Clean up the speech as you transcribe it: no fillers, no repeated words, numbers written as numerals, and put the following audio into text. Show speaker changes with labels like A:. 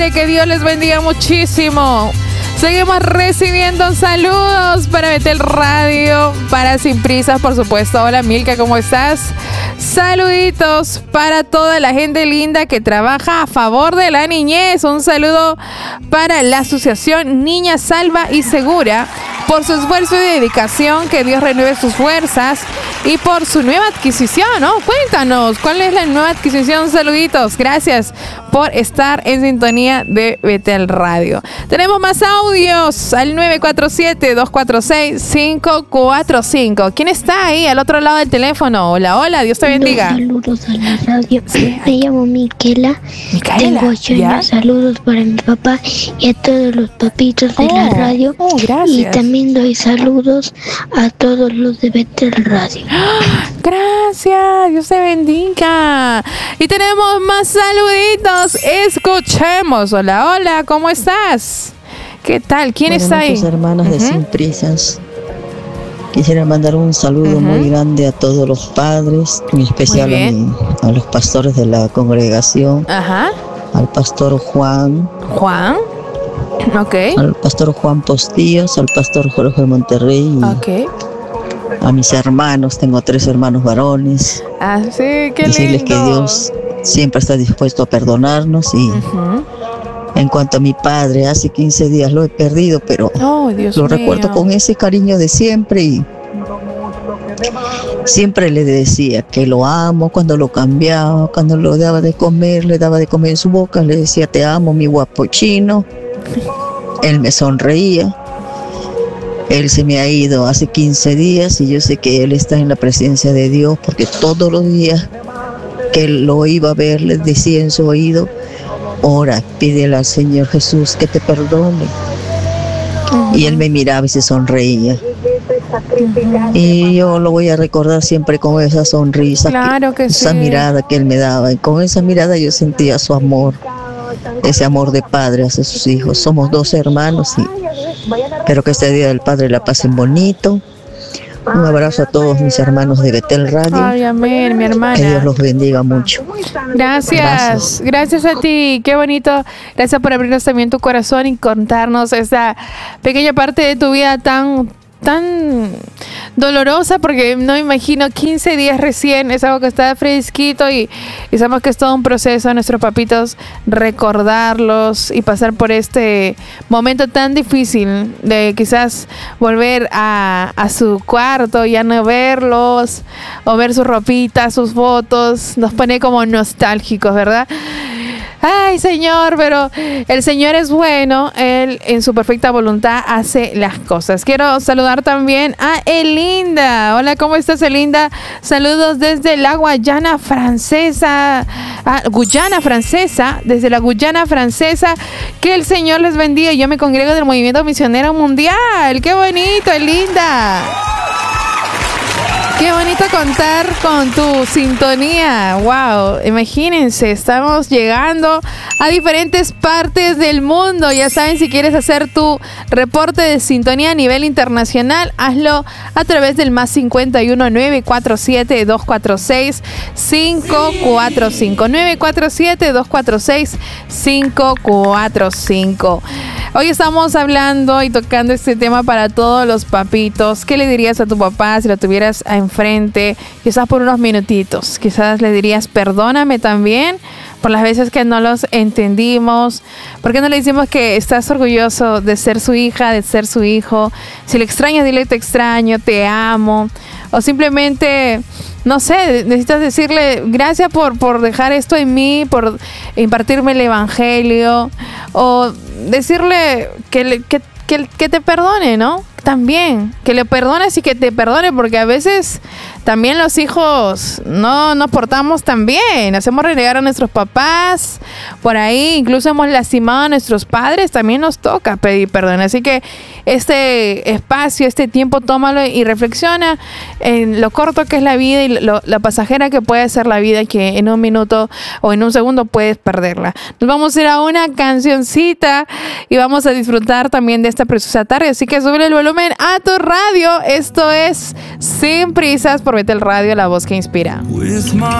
A: Que Dios les bendiga muchísimo. Seguimos recibiendo saludos para Betel Radio, para Sin Prisas, por supuesto. Hola Milka, ¿cómo estás? Saluditos para toda la gente linda que trabaja a favor de la niñez. Un saludo para la Asociación Niña Salva y Segura por su esfuerzo y dedicación. Que Dios renueve sus fuerzas y por su nueva adquisición, ¿no? Cuéntanos, ¿cuál es la nueva adquisición? Saluditos, gracias por estar en sintonía de Betel Radio. Tenemos más audios al 947-246-545. ¿Quién está ahí al otro lado del teléfono? Hola, hola, Dios te bendiga.
B: Saludos a la radio. Me llamo Micaela. Tengo 8 años. Saludos para mi papá y a todos los papitos de la radio.
A: Gracias.
B: Y también doy saludos a todos los de Betel Radio.
A: Gracias, Dios te bendiga. Y tenemos más saluditos. Escuchemos. Hola, hola, ¿cómo estás? ¿Qué tal? ¿Quién está ahí?
C: Buenas noches, hermanos de Sin Prisas. Quisiera mandar un saludo muy grande a todos los padres, en especial a los pastores de la congregación. Al pastor Juan. Al pastor Juan Postillos, al pastor Jorge Monterrey. A mis hermanos, tengo 3 hermanos varones.
A: Sí, qué
C: decirles
A: lindo.
C: que Dios siempre está dispuesto a perdonarnos. Y en cuanto a mi padre, hace 15 días lo he perdido, pero lo recuerdo con ese cariño de siempre y siempre le decía que lo amo. Cuando lo cambiaba, cuando lo daba de comer, le daba de comer en su boca, le decía te amo, mi guapo chino. Él me sonreía. Él se me ha ido hace 15 días y yo sé que él está en la presencia de Dios, porque todos los días que lo iba a ver le decía en su oído: ora, pídele al Señor Jesús que te perdone. Y él me miraba y se sonreía. Y yo lo voy a recordar siempre con esa sonrisa, esa mirada que él me daba. Y con esa mirada yo sentía su amor, ese amor de padre hacia sus hijos. Somos 2 hermanos y espero que este Día del Padre la pasen bonito. Un abrazo a todos mis hermanos de Betel Radio.
A: Ay, amén, mi hermana.
C: Que Dios los bendiga mucho.
A: Gracias a ti, qué bonito. Gracias por abrirnos también tu corazón y contarnos esa pequeña parte de tu vida tan dolorosa, porque no me imagino 15 días recién, es algo que está fresquito y sabemos que es todo un proceso, nuestros papitos, recordarlos y pasar por este momento tan difícil de quizás volver a su cuarto, ya no verlos o ver sus ropitas, sus fotos, nos pone como nostálgicos, ¿verdad? Ay, Señor, pero el Señor es bueno. Él en su perfecta voluntad hace las cosas. Quiero saludar también a Elinda. Hola, ¿cómo estás, Elinda? Saludos desde la Guayana Francesa. Guyana Francesa. Desde la Guyana Francesa. Que el Señor les bendiga. Yo me congrego del Movimiento Misionero Mundial. ¡Qué bonito, Elinda! Qué bonito contar con tu sintonía. Wow, imagínense, estamos llegando a diferentes partes del mundo. Ya saben, si quieres hacer tu reporte de sintonía a nivel internacional, hazlo a través del más 51 947 246 545 947 246 545. Hoy estamos hablando y tocando este tema para todos los papitos. ¿Qué le dirías a tu papá si lo tuvieras enfrente? Quizás por unos minutitos. Quizás le dirías perdóname también por las veces que no los entendimos. ¿Por qué no le decimos que estás orgulloso de ser su hija, de ser su hijo? Si le extrañas, dile te extraño, te amo. O simplemente, no sé, necesitas decirle gracias por dejar esto en mí, por impartirme el evangelio. O decirle que te perdone, ¿no? También, que le perdones y que te perdone, porque a veces también los hijos no nos portamos tan bien, hacemos renegar a nuestros papás, por ahí incluso hemos lastimado a nuestros padres, también nos toca pedir perdón. Así que este espacio, este tiempo, tómalo y reflexiona en lo corto que es la vida y la pasajera que puede ser la vida, que en un minuto o en un segundo puedes perderla. Nos vamos a ir a una cancioncita y vamos a disfrutar también de esta preciosa tarde, así que sube el volumen a tu radio. Esto es Sin Prisas por Betel Radio, la voz que inspira.